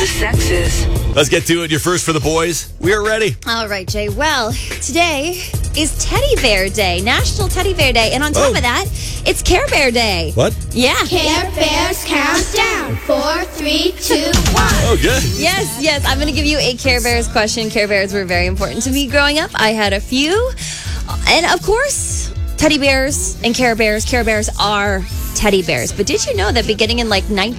the sexes. Let's get to it. You're first for the boys. We are ready. All right, Jay. Well, today is Teddy Bear Day, National Teddy Bear Day. And on top of that, it's Care Bear Day. What? Yeah. Care Bears countdown. 4, 3, 2, 1. Oh, good. Yes. I'm going to give you a Care Bears question. Care Bears were very important to me growing up. I had a few. And of course, teddy bears and Care Bears are teddy bears. But did you know that beginning in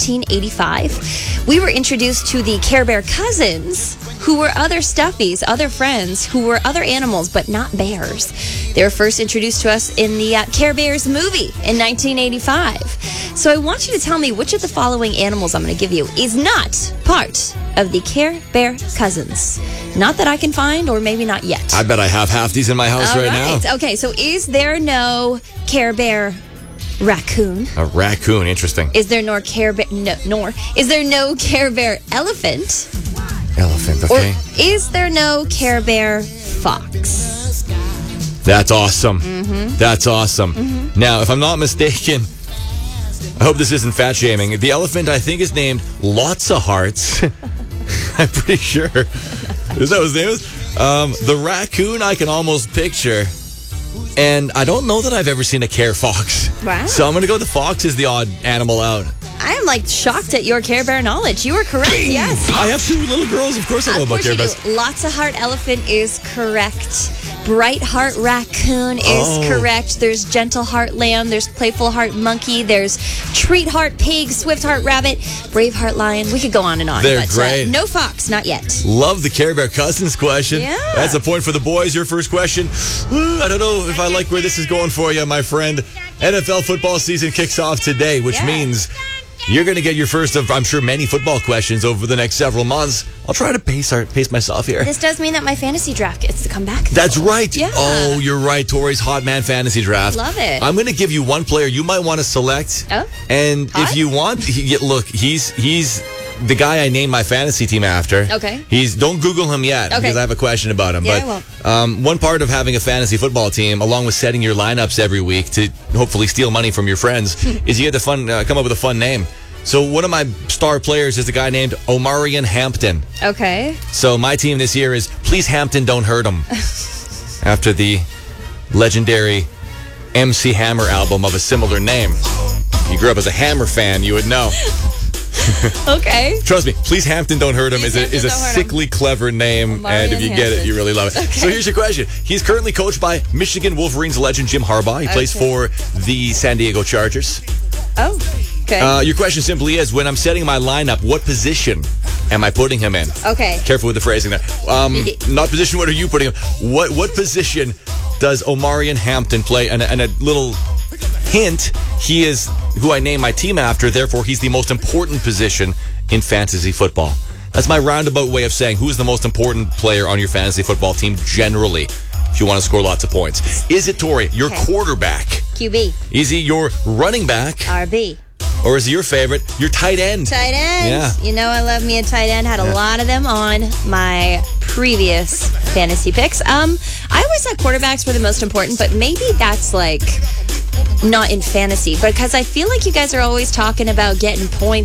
1985, we were introduced to the Care Bear cousins, who were other stuffies, other friends, who were other animals, but not bears. They were first introduced to us in the Care Bears movie in 1985. So I want you to tell me which of the following animals I'm going to give you is not part of the Care Bear cousins. Not that I can find, or maybe not yet. I bet I have half these in my house right now. Okay, so is there no Care Bear raccoon? A raccoon, interesting. Is there is there no Care Bear elephant? Elephant, okay. Or is there no Care Bear fox? That's awesome. That's awesome. Now, if I'm not mistaken, I hope this isn't fat shaming. The elephant, I think, is named Lots of Hearts. I'm pretty sure. Is that what his name is? The raccoon I can almost picture. And I don't know that I've ever seen a Care Fox. Wow. So I'm going to go with the fox is the odd animal out. I am shocked at your Care Bear knowledge. You were correct, yes. I have two little girls. Of course I know about Care Bears. Lots of Heart elephant is correct. Bright Heart raccoon is correct. There's Gentle Heart lamb. There's Playful Heart monkey. There's Treat Heart pig. Swift Heart rabbit. Brave Heart lion. We could go on and on. They're great. No fox, not yet. Love the Care Bear cousins question. Yeah. That's a point for the boys. Your first question. I don't know if I like where this is going for you, my friend. NFL football season kicks off today, which means you're going to get your first of, I'm sure, many football questions over the next several months. I'll try to pace myself here. This does mean that my fantasy draft gets to come back. That's right. Yeah. Oh, you're right. Tori's Hot Man Fantasy Draft. Love it. I'm going to give you one player you might want to select. Oh. And Hot? if you want, look, he's the guy I named my fantasy team after. Okay. Don't Google him yet because I have a question about him. Yeah, but one part of having a fantasy football team, along with setting your lineups every week to hopefully steal money from your friends, is you get to come up with a fun name. So one of my star players is a guy named Omarion Hampton. Okay. So my team this year is Please Hampton, Don't Hurt Him. After the legendary MC Hammer album of a similar name. If you grew up as a Hammer fan, you would know. Okay. Trust me, Please Hampton, Don't Hurt Him is a sickly clever name, Omarion and if you get it, Hampton. you really love it. Okay. So here's your question. He's currently coached by Michigan Wolverines legend Jim Harbaugh. He plays for the San Diego Chargers. Oh, okay. Your question simply is, when I'm setting my lineup, what position am I putting him in? Okay. Careful with the phrasing there. Not position, what are you putting him? What position does Omarion Hampton play? And a little hint, he is who I named my team after, therefore he's the most important position in fantasy football. That's my roundabout way of saying who is the most important player on your fantasy football team generally, if you want to score lots of points. Is it, Tori, your quarterback? QB. Is he your running back? RB. Or is he your favorite, your tight end? Tight end. Yeah. You know I love me a tight end. Had a lot of them on my previous fantasy picks. I always thought quarterbacks were the most important, but maybe that's not in fantasy, because I feel like you guys are always talking about getting points